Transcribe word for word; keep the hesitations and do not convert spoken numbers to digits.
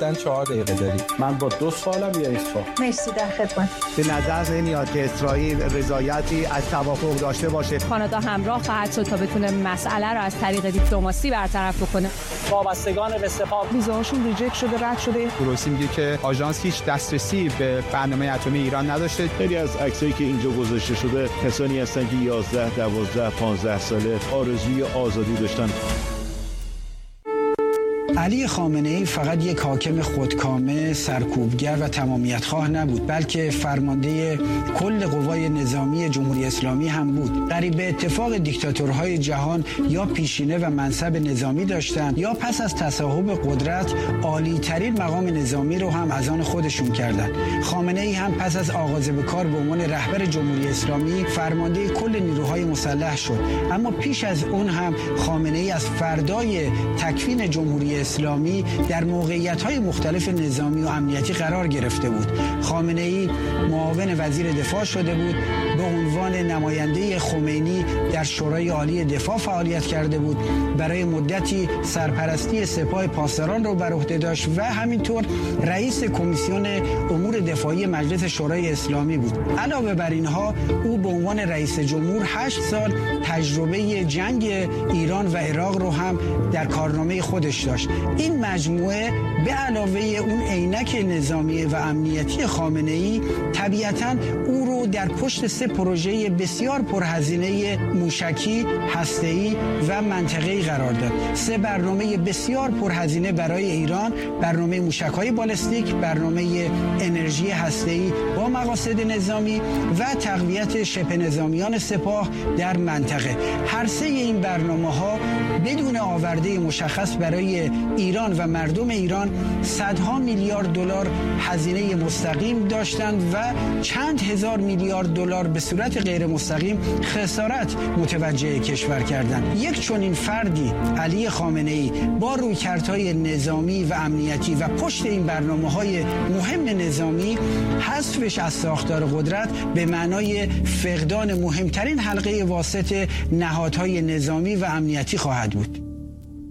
چهار دقیقه داری. من با دو سالم یا یک سال. مرسی، در خدمت. به نظر نمیاد که اسرائیل رضایتی از توافق داشته باشه. کانادا همراه خواهد شد تا بتونه مسئله رو از طریق دیپلماسی برطرف بکنه. وابستگان به سپاه ویزاشون ریجکت شده، رد شده. روسی میگه که آژانس هیچ دسترسی به برنامه اتمی ایران نداشته. خیلی از عکسایی که اینجا گذاشته شده کسانی هستن که یازده، دوازده، پانزده ساله آرزوی آزادی داشتن. علی خامنه‌ای فقط یک حاکم خودکامه، سرکوبگر و تمامیت‌خواه نبود، بلکه فرمانده کل قوای نظامی جمهوری اسلامی هم بود. قریب به اتفاق دیکتاتورهای جهان یا پیشینه و منصب نظامی داشتند یا پس از تصاحب قدرت عالی‌ترین مقام نظامی رو هم از آن خودشون کردند. خامنه‌ای هم پس از آغاز به کار به عنوان رهبر جمهوری اسلامی فرمانده کل نیروهای مسلح شد. اما پیش از اون هم خامنه‌ای از فردای تکوین جمهوری اسلامی در موقعیت‌های مختلف نظامی و امنیتی قرار گرفته بود. خامنه‌ای معاون وزیر دفاع شده بود، به عنوان نماینده خمینی در شورای عالی دفاع فعالیت کرده بود، برای مدتی سرپرستی سپاه پاسداران را بر عهده داشت و همینطور رئیس کمیسیون امور دفاعی مجلس شورای اسلامی بود. علاوه بر اینها او به عنوان رئیس جمهور هشت سال تجربه جنگ ایران و عراق رو هم در کارنامه خودش داشت. این مجموعه به علاوه اون عینک نظامی و امنیتی خامنه‌ای طبیعتاً او رو در پشت سه پروژه بسیار پرهزینه موشکی، هسته‌ای و منطقه‌ای قرار داد. سه برنامه بسیار پرهزینه برای ایران: برنامه موشک‌های بالستیک، برنامه انرژی هسته‌ای با مقاصد نظامی و تقویت شبه نظامیان سپاه در منطقه. هر سه این برنامه‌ها بدون آورده مشخص برای ایران و مردم ایران صدها میلیارد دلار هزینه مستقیم داشتند و چند هزار میلیارد دلار به صورت غیر مستقیم خسارت متوجه کشور کردند. یک چنین فردی، علی خامنه‌ای، با رویکردهای نظامی و امنیتی و پشت این برنامه‌های مهم نظامی، حذفش از ساختار قدرت به معنای فقدان مهمترین حلقه واسط نهادهای نظامی و امنیتی خواهد بود.